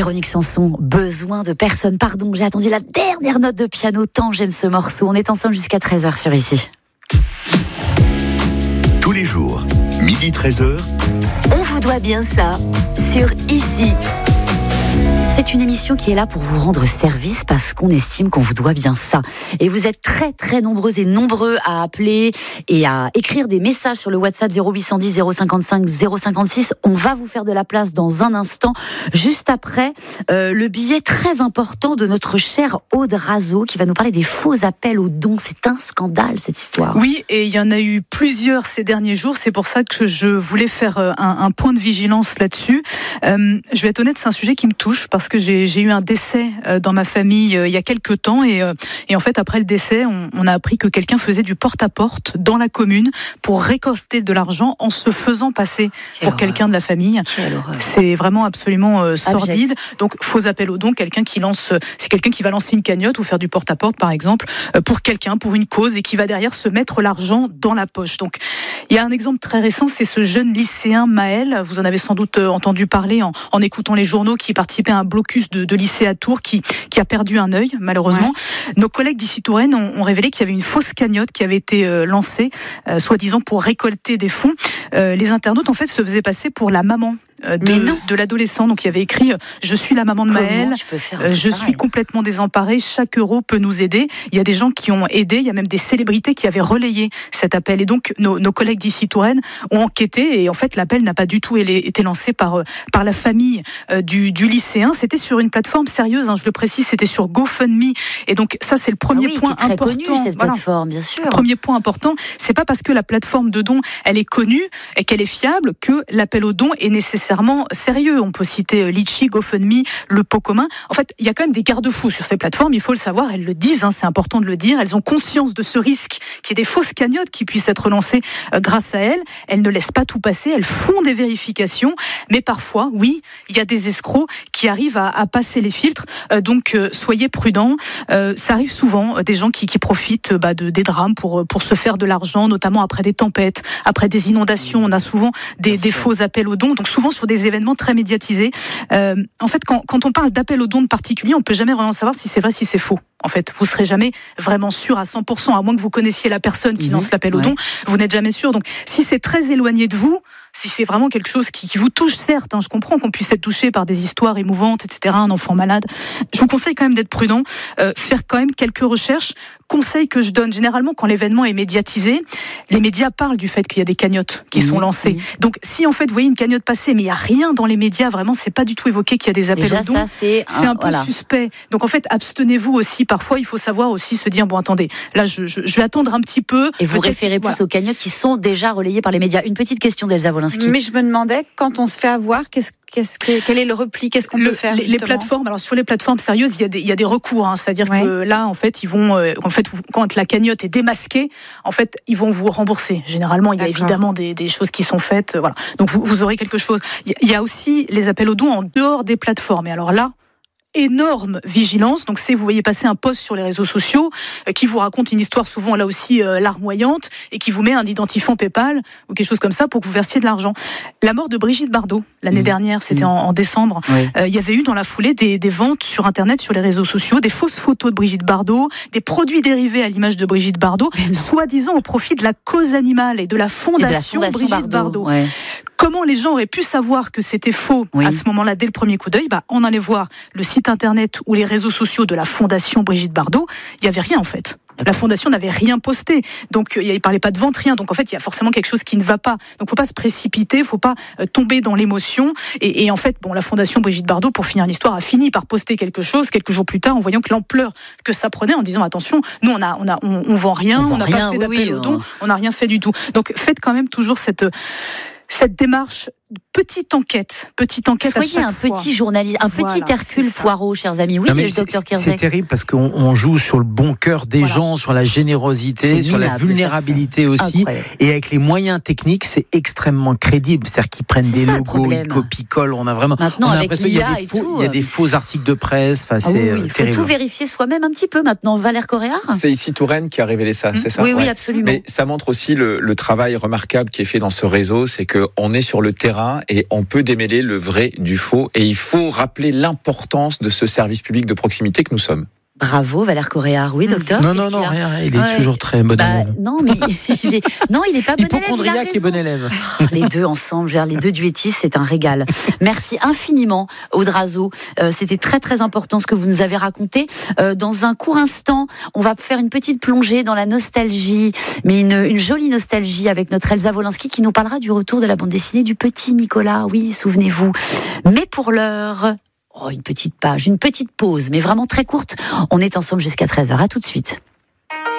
Véronique Sanson, besoin de personne. Pardon, j'ai attendu la dernière note de piano, tant j'aime ce morceau. On est ensemble jusqu'à 13h sur Ici. Tous les jours, midi 13h. On vous doit bien ça sur Ici. C'est une émission qui est là pour vous rendre service parce qu'on estime qu'on vous doit bien ça. Et vous êtes très très nombreux et nombreux à appeler et à écrire des messages sur le WhatsApp 0810 055 056. On va vous faire de la place dans un instant, juste après le billet très important de notre chère Aude Razeau qui va nous parler des faux appels aux dons. C'est un scandale cette histoire. Oui, et il y en a eu plusieurs ces derniers jours. C'est pour ça que je voulais faire un point de vigilance là-dessus. Je vais être honnête, c'est un sujet qui me touche parce que j'ai eu un décès dans ma famille il y a quelques temps et en fait après le décès on a appris que quelqu'un faisait du porte-à-porte dans la commune pour récolter de l'argent en se faisant passer pour quelqu'un de la famille. C'est vraiment absolument sordide. Donc faux appel aux dons, c'est quelqu'un qui va lancer une cagnotte ou faire du porte-à-porte par exemple pour quelqu'un, pour une cause et qui va derrière se mettre l'argent dans la poche. Donc il y a un exemple très récent, c'est ce jeune lycéen Maël, vous en avez sans doute entendu parler en écoutant les journaux, qui participait à un blocus de lycée à Tours, qui a perdu un œil malheureusement. Ouais. Nos collègues d'Ici Touraine ont révélé qu'il y avait une fausse cagnotte qui avait été lancée, soi-disant pour récolter des fonds. Les internautes en fait se faisaient passer pour la maman de l'adolescent. Donc il y avait écrit je suis la maman de Maël, je suis complètement désemparée, chaque euro peut nous aider. Il y a des gens qui ont aidé, il y a même des célébrités qui avaient relayé cet appel et donc nos collègues d'Ici Touraine ont enquêté et en fait l'appel n'a pas du tout été lancé par la famille du lycéen. C'était sur une plateforme sérieuse, je le précise, c'était sur GoFundMe et donc ça c'est le premier point qui est très important. Connue, cette plateforme, bien sûr. Premier point important, c'est pas parce que la plateforme de dons elle est connue et qu'elle est fiable que l'appel aux dons est nécessairement sérieux. On peut citer Litchi, GoFundMe, le pot commun. En fait, il y a quand même des garde-fous sur ces plateformes, il faut le savoir, elles le disent, c'est important de le dire, elles ont conscience de ce risque qu'il y ait des fausses cagnottes qui puissent être lancées grâce à elles ne laissent pas tout passer, elles font des vérifications, mais parfois, oui, il y a des escrocs qui arrivent à passer les filtres, donc soyez prudents. Ça arrive souvent, des gens qui profitent des drames pour se faire de l'argent, notamment après des tempêtes, après des inondations, on a souvent des faux appels aux dons, donc souvent sur des événements très médiatisés. En fait, quand on parle d'appel aux dons de particuliers, on peut jamais vraiment savoir si c'est vrai, si c'est faux. En fait, vous serez jamais vraiment sûr à 100%, à moins que vous connaissiez la personne qui lance l'appel aux dons, vous n'êtes jamais sûr. Donc, si c'est très éloigné de vous, si c'est vraiment quelque chose qui vous touche, certes, je comprends qu'on puisse être touché par des histoires émouvantes, etc., un enfant malade, je vous conseille quand même d'être prudent, faire quand même quelques recherches. Conseil que je donne, généralement, quand l'événement est médiatisé, les médias parlent du fait qu'il y a des cagnottes qui sont lancées. Donc, si en fait, vous voyez une cagnotte passer, mais il n'y a rien dans les médias, vraiment, c'est pas du tout évoqué qu'il y a des appels aux dons. Ça, c'est un peu suspect. Donc, en fait, abstenez-vous aussi. Parfois, il faut savoir aussi se dire, bon, attendez, là, je vais attendre un petit peu. Et vous référez plus aux cagnottes qui sont déjà relayées par les médias. Une petite question d'Elsa Wolinski. Mais je me demandais, quand on se fait avoir, quel est le repli, qu'est-ce qu'on peut faire les plateformes, alors sur les plateformes sérieuses, il y a des recours, c'est-à-dire que là, en fait, ils vont, quand la cagnotte est démasquée, en fait, ils vont vous rembourser. Généralement, il y a évidemment des choses qui sont faites, voilà. Donc vous aurez quelque chose. Il y a aussi les appels aux dons en dehors des plateformes. Et alors là, énorme vigilance. Donc vous voyez passer un post sur les réseaux sociaux qui vous raconte une histoire souvent là aussi larmoyante et qui vous met un identifiant PayPal ou quelque chose comme ça pour que vous versiez de l'argent. La mort de Brigitte Bardot l'année dernière, c'était en décembre. Il y avait eu dans la foulée des ventes sur Internet, sur les réseaux sociaux, des fausses photos de Brigitte Bardot, des produits dérivés à l'image de Brigitte Bardot, soi-disant au profit de la cause animale et de la fondation Brigitte Bardot. Comment les gens auraient pu savoir que c'était faux à ce moment-là, dès le premier coup d'œil? On allait voir le site internet ou les réseaux sociaux de la fondation Brigitte Bardot, il n'y avait rien en fait. La fondation n'avait rien posté, donc il ne parlait pas de vente, rien. Donc en fait, il y a forcément quelque chose qui ne va pas. Donc faut pas se précipiter, faut pas tomber dans l'émotion. Et en fait, la fondation Brigitte Bardot, pour finir l'histoire, a fini par poster quelque chose quelques jours plus tard, en voyant que l'ampleur que ça prenait, en disant attention, nous on vend rien, on n'a pas fait d'appel aux dons, on n'a rien fait du tout. Donc faites quand même toujours cette démarche. Petite enquête Soyez à chaque fois. Petit journaliste, petit Hercule Poirot, chers amis. Oui, le docteur Kierzek. C'est terrible parce qu'on joue sur le bon cœur des gens, sur la générosité, sur la vulnérabilité aussi. Incroyable. Et avec les moyens techniques, c'est extrêmement crédible. C'est-à-dire qu'ils prennent des logos, ils copient-collent. On a l'impression qu'il y a des faux articles de presse. Enfin, c'est terrible. Il faut tout vérifier soi-même un petit peu maintenant. Valère Coréard. C'est Ici Touraine qui a révélé ça, c'est ça? Oui, absolument. Mais ça montre aussi le travail remarquable qui est fait dans ce réseau, c'est qu'on est sur le terrain terrain et on peut démêler le vrai du faux. Et il faut rappeler l'importance de ce service public de proximité que nous sommes. Bravo, Valère Coréard. Oui, docteur. Non, rien. Il est toujours très bon élève. Non, mais il est pas bon élève. Hypochondriaque et bon élève. Les deux ensemble, les deux duettistes, c'est un régal. Merci infiniment, Aude Razeau. C'était très, très important ce que vous nous avez raconté. Dans un court instant, on va faire une petite plongée dans la nostalgie, mais une jolie nostalgie avec notre Elsa Wolinski qui nous parlera du retour de la bande dessinée du petit Nicolas. Oui, souvenez-vous. Mais pour l'heure... une petite pause, mais vraiment très courte. On est ensemble jusqu'à 13h. À tout de suite.